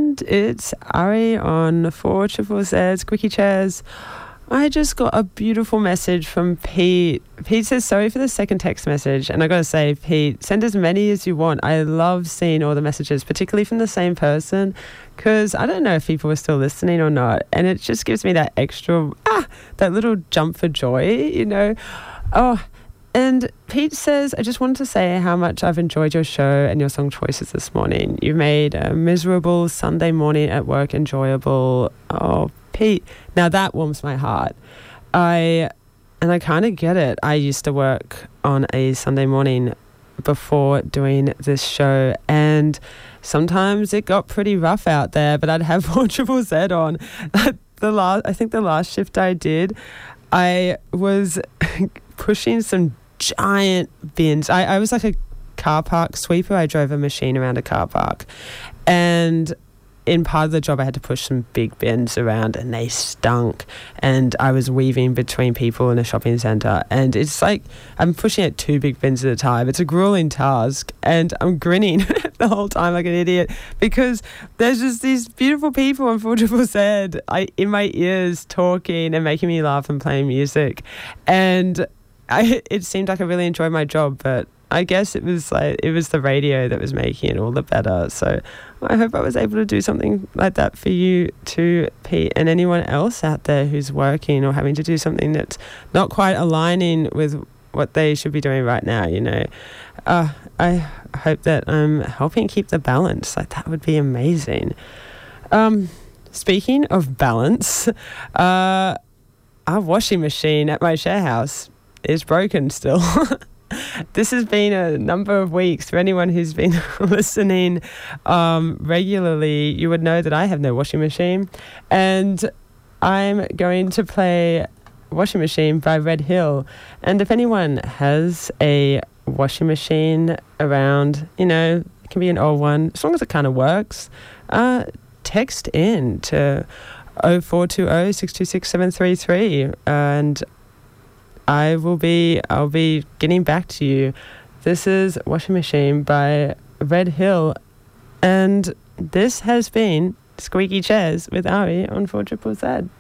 and it's Ari on 4 Triple Z Squeaky Chairs. I just got a beautiful message from Pete. Pete says, sorry for the second text message. And I got to say, Pete, send as many as you want. I love seeing all the messages, particularly from the same person, because I don't know if people are still listening or not. And it just gives me that extra, that little jump for joy, you know. Oh, and Pete says, I just wanted to say how much I've enjoyed your show and your song choices this morning. You made a miserable Sunday morning at work enjoyable. Oh, Pete, now that warms my heart. I kind of get it. I used to work on a Sunday morning before doing this show, and sometimes it got pretty rough out there, but I'd have 4 Triple Z on. I think the last shift I did, I was pushing some giant bins. I was like a car park sweeper. I drove a machine around a car park, and in part of the job I had to push some big bins around, and they stunk, and I was weaving between people in a shopping centre, and it's like I'm pushing at 2 big bins at a time. It's a grueling task, and I'm grinning the whole time like an idiot, because there's just these beautiful people on 4 Triple Z in my ears talking and making me laugh and playing music, and it seemed like I really enjoyed my job, but I guess it was the radio that was making it all the better. So I hope I was able to do something like that for you too, Pete, and anyone else out there who's working or having to do something that's not quite aligning with what they should be doing right now, you know. I hope that I'm helping keep the balance. Like, that would be amazing. Speaking of balance, our washing machine at my share house is broken still. This has been a number of weeks. For anyone who's been listening regularly, you would know that I have no washing machine. And I'm going to play Washing Machine by Red Hill. And if anyone has a washing machine around, you know, it can be an old one, as long as it kind of works, text in to 0420 626 733 and I'll be getting back to you. This is Washing Machine by Red Hill, and this has been Squeaky Chairs with Ari on 4 Triple Z.